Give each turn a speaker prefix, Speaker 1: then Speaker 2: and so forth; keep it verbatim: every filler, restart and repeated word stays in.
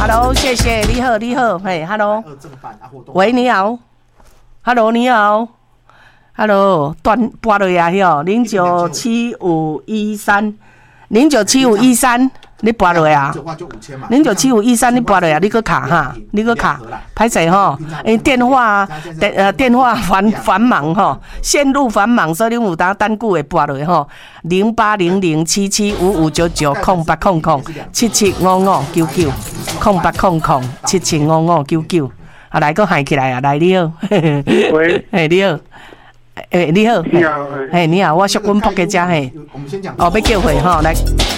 Speaker 1: ，Hello， 谢谢，你好，你好，嘿 ，Hello， 喂，你好 ，Hello， 你好 ，Hello， 断拨落呀，吼，零九七五一三，零九七五一三，你拨落呀？零九七五一三，你拨落呀？你搁卡哈？你搁卡？歹势吼，因电话电呃电话繁繁忙吼，线路繁忙，所以恁有当等久会拨落吼。零八零零七七五五九九空八空空七七五五九九空八空空七七五五九九，啊来，搁喊起来啊！来，你好，
Speaker 2: 喂，
Speaker 1: 嘿，你好。诶、欸，你好，
Speaker 2: 你好，
Speaker 1: 嘿，你好，我属阮仆嘅遮嘿，哦，要叫回吼，来。